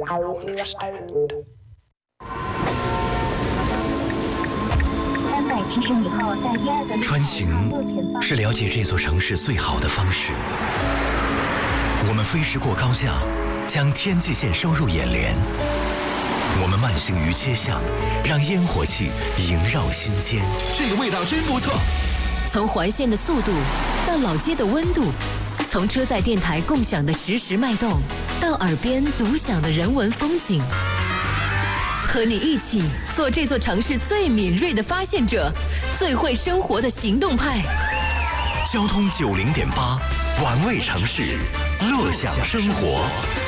370米后，在第2个穿行是了解这座城市最好的方式。我们飞驰过高架，将天际线收入眼帘。我们慢行于街巷，让烟火气萦绕心间。 这个味道真不错。 从环线的速度到老街的温度，从车载电台共享的实时脉动，到耳边独享的人文风景。和你一起做这座城市最敏锐的发现者，最会生活的行动派。 交通90.8，玩味城市，乐享生活。